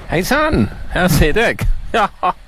Hei sann, her sitter jeg. Ja,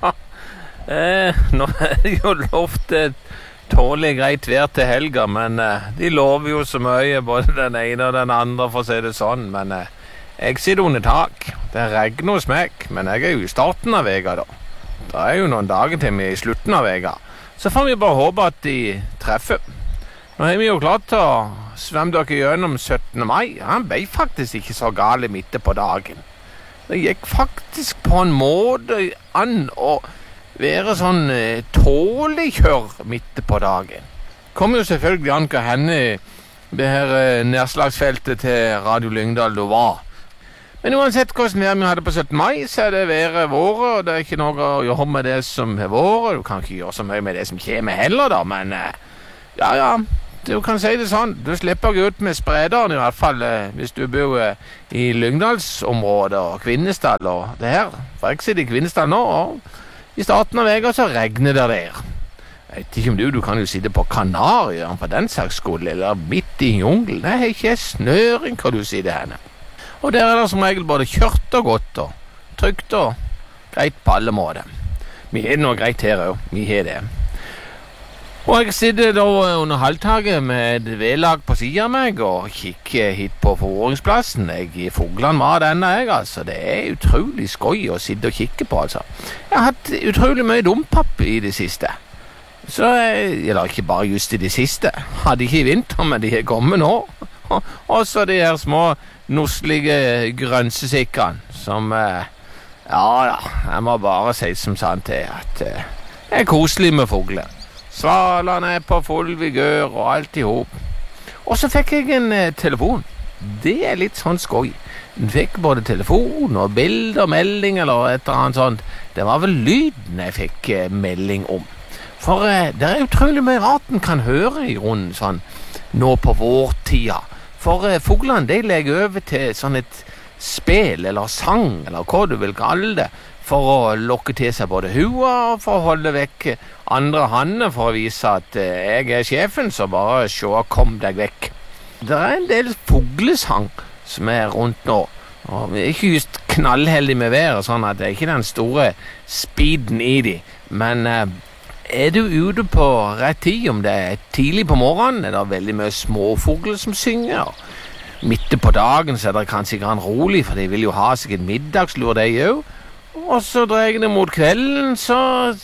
nå er det jo lovt tålig greit vær til helga, men de lover jo så mye, både den ene og den andre, for å si det sånn. Men jeg sitter under tak. Det regner hos meg, men jeg er jo i starten av vega da. Det er jo noen dager til vi er i slutten av vega. Så får vi bare håpe at de treffer. Nå har vi jo klart til å svømme dere gjennom 17. mai. Han ble faktisk ikke så gale midt på dagen. Det gikk faktisk på en måte an å være sånn tålig kjør midt på dagen. Kom jo selvfølgelig an hva henne det her nedslagsfeltet til Radio Lyngdal da var. Men uansett hvordan vær vi hadde på 17. mai, så er det været våre, og det er ikke noe å gjøre med det som er våre. Du kan ikke gjøre så mye med det som kommer heller da, men ja, du kan si det sånn. Du slipper å gå ut med sprederen i hvert fall, hvis du bor i Lyngdalsområdet og Kvinesdal og det her. For jeg sitter i Kvinesdal nå, og i starten av vega så regner det der. Jeg vet ikke om du kan jo sitte på Kanarien på den saksskolen, eller midt i jungelen. Det er ikke snøring hvor du sitter henne. Og der er det som regel både kjørt og godt og trygt og greit på alle måter. Vi har det noe greit her også, vi har det. Og jeg sitter da under halvtaket med et vedlag på siden av meg og kikker hit på forvåringsplassen. Jeg i Fogland var denne altså. Det er utrolig skoj å sitte og kikke på, altså. Jeg har hatt utrolig mye dompapp i det siste. Så, eller ikke bare just i det siste. Hadde ikke i vinter, men de har kommet nå. Og så de her små noslige grønsesikkene som, jeg må bare si som sant til at det er koselig med fugler. Svalene er på full vigør og alt i hop. Og så fikk jeg en telefon. Det er litt sånn skoj. Jeg fikk både telefon og bilder, melding eller et eller annet sånt. Det var vel lyden jeg fikk melding om. For det er utrolig mye rart en kan høre i grunnen sånn nå på vår tida. For fuglene, de legger over til sånn et spil eller sang, eller hva du vil kalle det, for å lokke til seg både hua og for å holde vekk andre hanner for å vise at jeg er sjefen, så bare se, kom deg vekk. Det er en del fuglesang som er rundt nå, og vi er ikke just knallheldig med været, sånn at det er ikke den store speeden i de, men er du ute på rett tid, om det er tidlig på morgenen, er det veldig mye småfugler som synger. Midt på dagen så er det kanskje grann rolig, for de vil jo ha seg en middagslur, de òg. Og så dreier det mot kvelden, så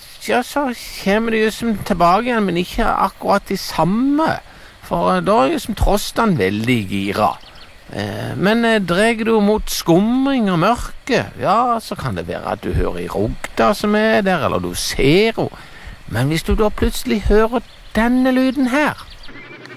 kommer de liksom tilbake igjen, men ikke akkurat de samme. For da er liksom trosten veldig gira. Men dreier du mot skumring og mørke, ja, så kan det være at du hører i rogda som er der, eller du ser henne. Men hvis du da plutselig hører denne lyden her,